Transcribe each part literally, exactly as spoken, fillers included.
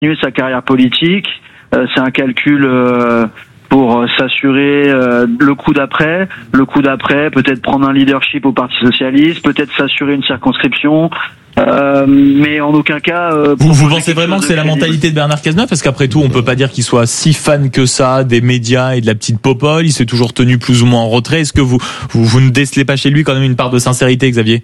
continuer sa carrière politique. Euh, c'est un calcul euh, pour s'assurer euh, le coup d'après, le coup d'après, peut-être prendre un leadership au Parti socialiste, peut-être s'assurer une circonscription. Euh, mais en aucun cas. Euh, vous vous pensez vraiment que c'est la mentalité de Bernard Cazeneuve? Parce qu'après tout, on peut pas dire qu'il soit si fan que ça des médias et de la petite popole. Il s'est toujours tenu plus ou moins en retrait. Est-ce que vous vous, vous ne décelez pas chez lui quand même une part de sincérité, Xavier?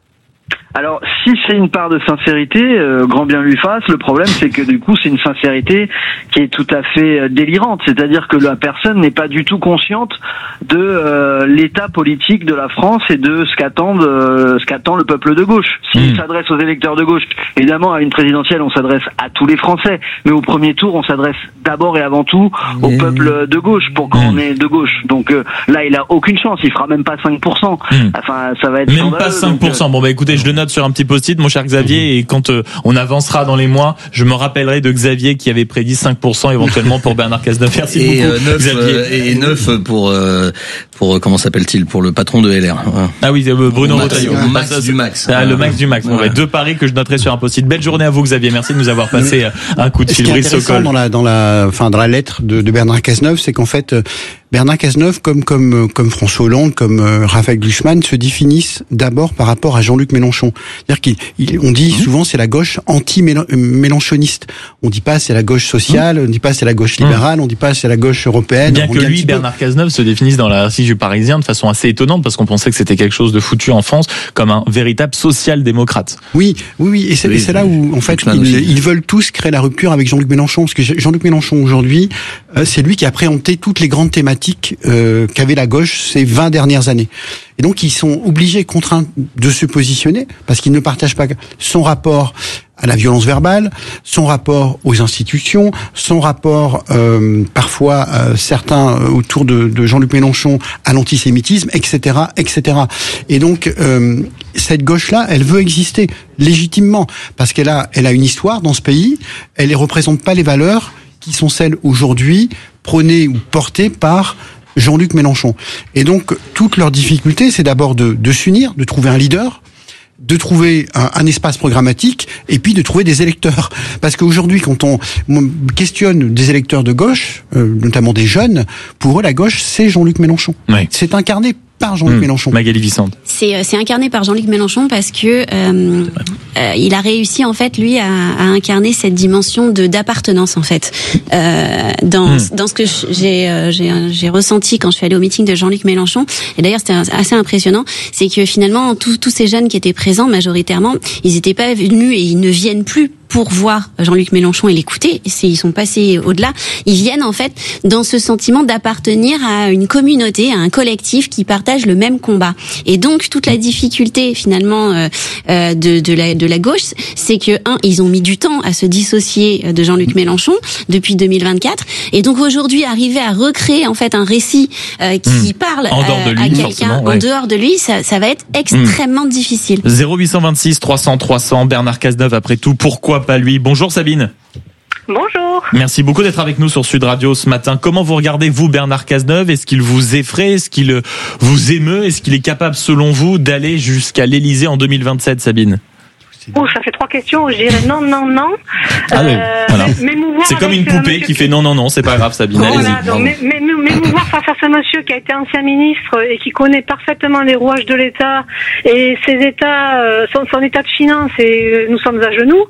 Alors, si c'est une part de sincérité, euh, grand bien lui fasse. Le problème, c'est que du coup, c'est une sincérité qui est tout à fait euh, délirante. C'est-à-dire que la personne n'est pas du tout consciente de euh, l'état politique de la France et de ce qu'attend euh, ce qu'attend le peuple de gauche. S'il mmh. s'adresse aux électeurs de gauche, évidemment, à une présidentielle, on s'adresse à tous les Français. Mais au premier tour, on s'adresse d'abord et avant tout au mmh. peuple de gauche, pour quand mmh. on est de gauche. Donc euh, là, il a aucune chance. Il fera même pas cinq pour cent. Mmh. Enfin, ça va être même pas cinq pour cent. Donc, euh... Bon, bah écoutez, je le note sur un petit post-it, mon cher Xavier, et quand euh, on avancera dans les mois, je me rappellerai de Xavier qui avait prédit cinq pour cent éventuellement pour Bernard Cazeneuve. Merci et beaucoup, euh, neuf, Xavier. Euh, et neuf pour euh, pour comment s'appelle-t-il, pour le patron de L R. Ah oui, euh, Bruno Retailleau. Le max ah, du max. Ah, le max du max. Bon, ouais. Deux paris que je noterai sur un post-it. Belle journée à vous, Xavier. Merci de nous avoir passé un coup de fil. Ce qui est intéressant dans la dans la enfin dans la lettre de, de Bernard Cazeneuve, c'est qu'en fait Bernard Cazeneuve, comme comme comme François Hollande, comme euh, Raphaël Glucksmann, se définissent d'abord par rapport à Jean-Luc Mélenchon. C'est-à-dire qu'il, il, on dit souvent c'est la gauche anti-mélenchoniste. On dit pas c'est la gauche sociale, on dit pas c'est la gauche libérale, on dit pas c'est la gauche européenne. Bien que lui, Bernard Cazeneuve, se définisse dans l'article du Parisien de façon assez étonnante, parce qu'on pensait que c'était quelque chose de foutu en France, comme un véritable social-démocrate. Oui, oui, oui, et c'est, oui, et c'est là où en fait ils, ils veulent tous créer la rupture avec Jean-Luc Mélenchon, parce que Jean-Luc Mélenchon aujourd'hui, euh, c'est lui qui a préempté toutes les grandes thématiques Euh, qu'avait la gauche ces vingt dernières années. Et donc ils sont obligés, contraints de se positionner, parce qu'ils ne partagent pas son rapport à la violence verbale, son rapport aux institutions, son rapport euh, parfois euh, certains euh, autour de, de Jean-Luc Mélenchon à l'antisémitisme, et cetera, et cetera. Et donc euh, cette gauche-là, elle veut exister légitimement parce qu'elle a, elle a une histoire dans ce pays. Elle ne représente pas les valeurs qui sont celles aujourd'hui prônées ou portées par Jean-Luc Mélenchon. Et donc, toute leur difficulté, c'est d'abord de, de s'unir, de trouver un leader, de trouver un, un espace programmatique, et puis de trouver des électeurs. Parce qu'aujourd'hui, quand on questionne des électeurs de gauche, euh, notamment des jeunes, pour eux, la gauche, c'est Jean-Luc Mélenchon. Oui. C'est incarné par Jean-Luc mmh. Mélenchon. Magali Vicente. C'est, c'est incarné par Jean-Luc Mélenchon parce que euh, euh, il a réussi en fait lui à, à incarner cette dimension de d'appartenance en fait euh, dans mmh. dans ce que j'ai euh, j'ai j'ai ressenti quand je suis allée au meeting de Jean-Luc Mélenchon. Et d'ailleurs c'était assez impressionnant, c'est que finalement tous tous ces jeunes qui étaient présents majoritairement, ils n'étaient pas venus et ils ne viennent plus pour voir Jean-Luc Mélenchon et l'écouter. Ils sont passés au-delà. Ils viennent en fait dans ce sentiment d'appartenir à une communauté, à un collectif qui partage le même combat. Et donc toute la difficulté finalement euh, euh, de, de la de la gauche, c'est que un, ils ont mis du temps à se dissocier de Jean-Luc Mélenchon depuis deux mille vingt-quatre. Et donc aujourd'hui, arriver à recréer en fait un récit euh, qui mmh. parle à, lui, à quelqu'un ouais. en dehors de lui, ça, ça va être extrêmement mmh. difficile. zéro huit cent vingt-six trois cents trois cents Bernard Cazeneuve après tout. Pourquoi pas lui? Bonjour Sabine. Bonjour. Merci beaucoup d'être avec nous sur Sud Radio ce matin. Comment vous regardez, vous, Bernard Cazeneuve? Est-ce qu'il vous effraie? Est-ce qu'il vous émeut? Est-ce qu'il est capable, selon vous, d'aller jusqu'à l'Élysée en deux mille vingt-sept, Sabine? Oh, ça fait trois questions. Je dirais non, non, non. Ah oui, euh, voilà. C'est comme une poupée qui fait non, non, non. C'est pas grave, Sabine. Voilà, donc, mais, mais, mais vous voir face à ce monsieur qui a été ancien ministre et qui connaît parfaitement les rouages de l'État et ses états, euh, son, son état de finance, et nous sommes à genoux.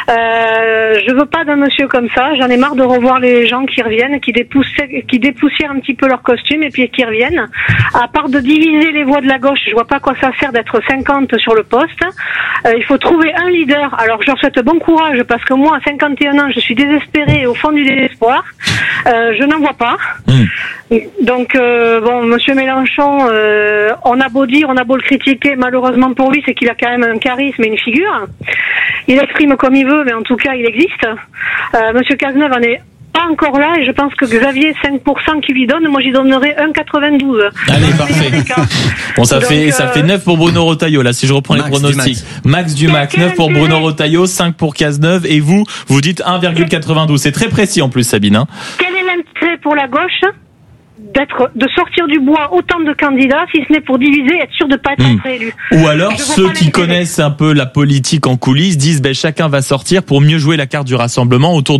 Euh, je veux pas d'un monsieur comme ça. J'en ai marre de revoir les gens qui reviennent, qui dépoussièrent, qui dépoussièrent un petit peu leur costume et puis qui reviennent. À part de diviser les voix de la gauche, je vois pas quoi ça sert d'être cinquante sur le poste. Euh, il faut trouver un leader. Alors je leur souhaite bon courage parce que moi à cinquante et un ans je suis désespérée au fond du désespoir. Euh, je n'en vois pas. Mmh. Donc euh, bon, monsieur Mélenchon, euh, on a beau dire, on a beau le critiquer, malheureusement pour lui c'est qu'il a quand même un charisme et une figure. Il exprime comme il veut, mais en tout cas il existe. Euh, monsieur Cazeneuve en est pas encore là et je pense que Xavier cinq pour cent qui lui donne, moi j'y donnerais un virgule quatre-vingt-douze. Allez, parfait. Bon, ça Donc, fait ça euh... fait neuf pour Bruno Retailleau là si je reprends max les pronostics. Du max du max, neuf pour Bruno Retailleau, cinq pour Cazeneuve et vous vous dites un virgule quatre-vingt-douze. C'est très précis en plus, Sabine hein. Quel est l'intérêt pour la gauche d'être, de sortir du bois autant de candidats, si ce n'est pour diviser, être sûr de pas être mmh. réélu. Ou alors, ceux qui connaissent un peu la politique en coulisses disent, ben, chacun va sortir pour mieux jouer la carte du rassemblement autour de